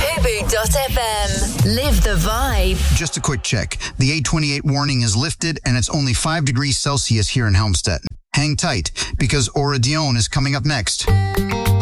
Fubu.fm. Live the vibe. Just a quick check. The 828 warning is lifted and it's only 5 degrees Celsius here in Helmstedt. Hang tight because Aura Dion is coming up next.